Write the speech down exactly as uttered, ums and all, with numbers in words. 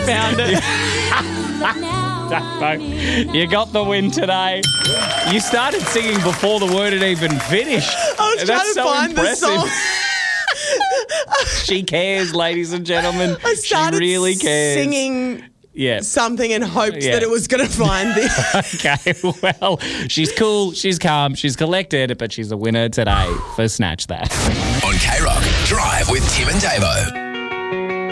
found it. Davo, you got the win today. You started singing before the word had even finished. I was That's trying to so find impressive. the song. She cares, ladies and gentlemen. I started she really cares. singing yeah. something and hoped Yeah. that it was going to find this. Okay, well, she's cool, she's calm, she's collected, but she's a winner today for Snatch That. On K Rock, Drive with Tim and Davo.